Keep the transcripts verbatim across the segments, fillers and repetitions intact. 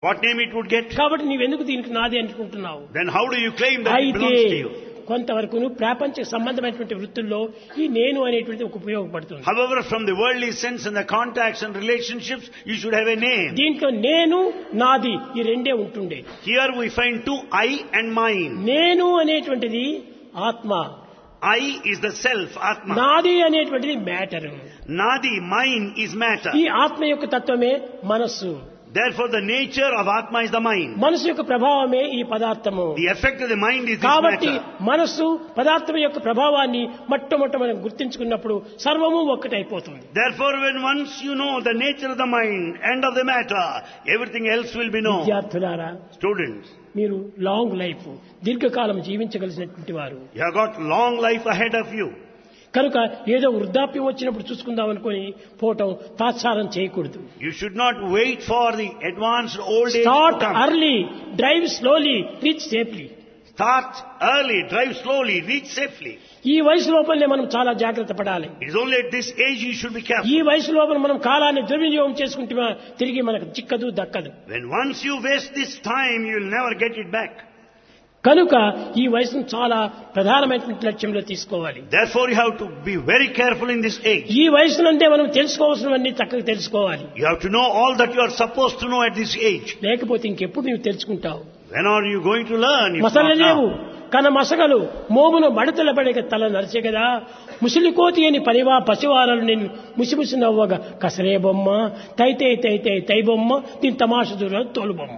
What name it would get? కాబట్టి నీవెందుకు దీనికి నాది అనుకుంటున్నావు? Then how do you claim that it అయితే belongs to you? కొంతవరకు ప్రాపంచిక సంబంధమైనటువంటి వృత్తుల్లో ఈ నేను అనేటువంటిది ఒక ఉపయోగపడుతుంది. However, from the worldly sense and the contacts and relationships, you should have a name. దీంట్లో నేను నాది ఈ రెండే ఉంటుండే. Here we find two I and mine. నేను అనేటువంటిది ఆత్మ, I is the self, Atma. నాది అనేటువంటిది matter. Nadi, mine is matter. ఈ ఆత్మ యొక్క తత్వమే మనస్సు. Therefore, the nature of Atma is the mind. మనసు యొక్క ప్రభావమే ఈ పదార్థము. The effect of the mind is this కాబట్టి matter. మనస్సు పదార్థం యొక్క ప్రభావాన్ని మొట్టమొదట మనం గుర్తించుకున్నప్పుడు సర్వము ఒక్కటైపోతుంది. Therefore, when once you know the nature of the mind and of the matter, everything else will be known. విద్యార్థులారా, Students, మీరు లాంగ్ లైఫ్ దీర్ఘకాలం జీవించగలిగినటువంటి వారు. you have got long life ahead of you. కనుక ఏదో వృద్ధాప్యం వచ్చినప్పుడు చూసుకుందాం అనుకుని పోవటం తాత్సారం చేయకూడదు. You should not wait for the advanced old age to start come. Early, drive slowly, reach safely. Start early, drive slowly, reach safely. ఈ వయసు లోపలనే మనం చాలా జాగ్రత్త పడాలి. It is only at this age you should be careful. ఈ వయసు లోపల మనం కాలాన్ని దుర్వినియోగం చేసుకుంటే తిరిగి మనకు చిక్కదు, దక్కదు. When once you waste this time, you will never get it back. కనుక ఈ వయసును చాలా ప్రధానమైనటువంటి లక్ష్యంలో తీసుకోవాలి. Therefore, you have to be very careful in this age. ఈ వయసునందే మనం తెలుసుకోవాల్సినవన్నీ చక్కగా తెలుసుకోవాలి. You have to know all that you are supposed to know at this age. లేకపోతే ఇంకెప్పుడు నీవు తెలుసుకుంటావు? When are you going to learn? If not మసలలేవు now? కన మసగలు మోమును మడతల పడక తల నరిచే కదా ముసిలికోతి అని పరివా పసివారలు నిన్ను ముసిముసి నవ్వగా కసరే బొమ్మ తైతే తైతే తై బొమ్మ దీని తమాష దూర తోలు బొమ్మ.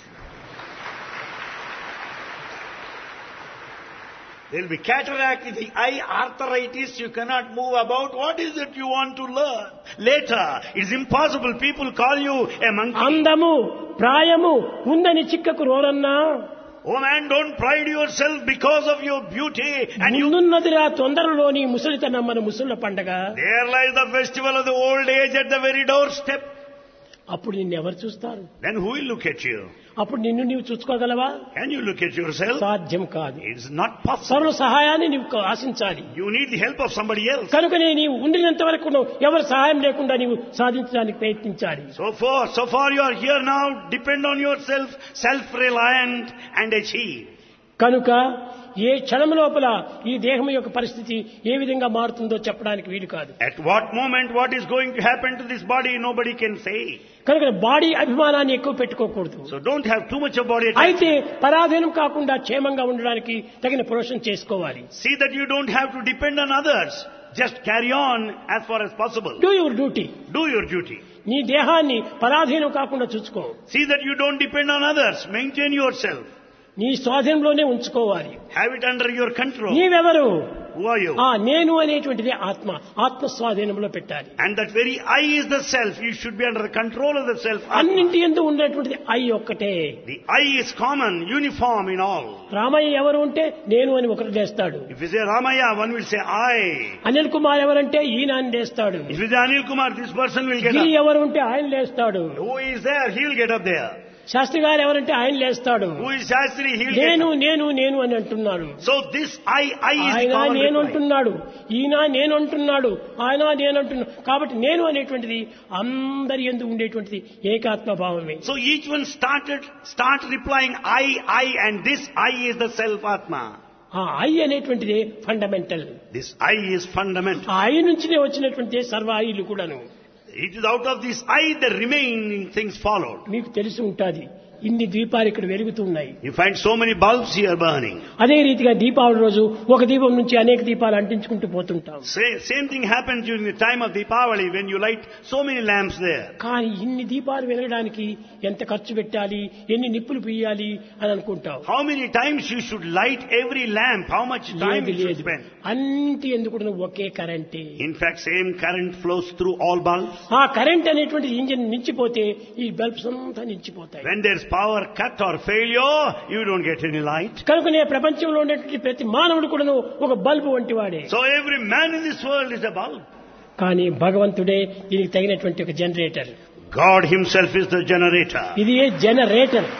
There will be cataract in the eye, arthritis, you cannot move about. What is it you want to learn? Later, it is impossible. People call you a monkey. అందము ప్రాయము ఉందని చిక్కకు రోరన్నా Oh man, don't pride yourself because of your beauty and you. ముందున్నదిరా తొందరలోని ముసలితనం మన ముసళ్ళ పండగ. There lies the festival of the old age at the very doorstep. అప్పుడు నిన్ను ఎవరు చూస్తారు? Then who will look at you? అప్పుడు నిన్ను నీవు చూసుకోగలవా? Can you look at yourself? సాధ్యం కాదు. It is not possible. సర్వ సహాయాన్ని నీవు ఆశించాలి. You need the help of somebody else. కనుకనే నీవు ఉండినంత వరకు ఎవరి సహాయం లేకుండా నీవు సాధించడానికి ప్రయత్నించాలి. So far, so far you are here now, depend on yourself, self-reliant and achieve. కనుక ఏ క్షణం లోపల ఈ దేహం యొక్క పరిస్థితి ఏ విధంగా మారుతుందో చెప్పడానికి వీలు కాదు. At what moment what is going to happen to this body, nobody can say. కనుక బాడీ అభిమానాన్ని ఎక్కువ పెట్టుకోకూడదు. So don't have too much of body attention. అయితే పరాధీనం కాకుండా క్షేమంగా ఉండడానికి తగిన ప్రొఫెషన్ చేసుకోవాలి. See that you don't have to depend on others. Just carry on as far as possible. Do your duty. Do your duty. నీ దేహాన్ని పరాధీనం కాకుండా చూసుకో. See that you don't depend on others. Maintain yourself. నీ స్వాధీనంలోనే ఉంచుకోవాలి. Have it under your control. నీవెవరు? Who are you? ఆ నేను అనేటువంటిది ఆత్మ. ఆత్మ స్వాధీనంలో పెట్టాలి. And that very I is the self. You should be under the control of the self. అన్నింటి యందు ఉండేటువంటిది ఐ ఒక్కటే. The I is common, uniform in all. Ramayya ఎవరు ఉంటే నేను అని ఒకటి లేస్తాడు. If you say Ramaya, one will say I. Anil Kumar ఎవరంటే ఈయన అని లేస్తాడు. If you say Anil Kumar, this person will get Giri up. ఎవరు ఉంటే ఆయన లేస్తాడు. Who is there? He will get up there. Sastry గారు ఎవరంటే ఆయన లేస్తాడు. Who is Shastri? He will get నేను up. నేను నేను అని అంటున్నాడు. So this I, I is the ఆయన common నేను reply. అంటున్నాడు, ఈయన నేను అంటున్నాడు, ఆయన నేను అంటున్నాడు. కాబట్టి నేను అనేటువంటిది అందరి యందు ఉండేటువంటిది ఏకాత్మ భావమే. So each one started, start replying I, I and this I is the self Atma. ఆ ఐ అనేటువంటిది fundamental. This I is fundamental. ఆ ఐ నుంచినే వచ్చినటువంటి సర్వ ఐలు కూడాను. It is out of this I the remaining things followed. మీకు తెలిసి ఉంటాది ఇన్ని దీపాలు ఇక్కడ వెలుగుతున్నాయి. You find so many bulbs here burning. అదే రీతిగా దీపావళి రోజు ఒక దీపం నుంచి అనేక దీపాలు అంటించుకుంటూ పోతుంటాం. Same, same thing happens during the time of Deepavali when you light so many lamps there. కానీ ఇన్ని దీపాలు వెలగడానికి ఎంత ఖర్చు పెట్టాలి, ఎన్ని నిప్పులు పియ్యాలి అని అనుకుంటావు. How many times you should light every lamp? How much time you should spend? అన్నింటి ఎందుకు ఒకే కరెంటే. In fact, same current flows through all bulbs. ఆ కరెంట్ అనేటువంటి ఇంజిన్ నించిపోతే ఈ బల్బ్స్ అంతా నించిపోతాయి. When there's power cut or failure, you don't get any light. కనుకనే ప్రపంచంలో ఉండేటువంటి ప్రతి మానవుడు కూడాను ఒక బల్బు వంటి వాడే. So every man in this world is a bulb. కానీ భగవంతుడే దీనికి తగినటువంటి ఒక generator. God himself is the generator. ఇది ఏ generator.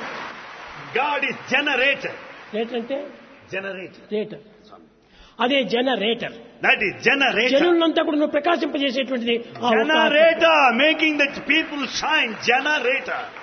God is generator. Rater అంటే Generator. రేటర్. అదే జనరేటర్. That is generator. జనులంతా కూడా నువ్వు ప్రకాశింపజేసేటువంటిది ఆ ఒక్క ఆత్మ. Generator, making the people shine. Generator.